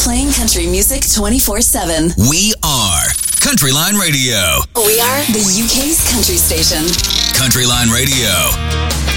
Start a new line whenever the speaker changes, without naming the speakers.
Playing country music 24/7.
We are Countryline Radio.
We are the UK's country station.
Countryline Radio.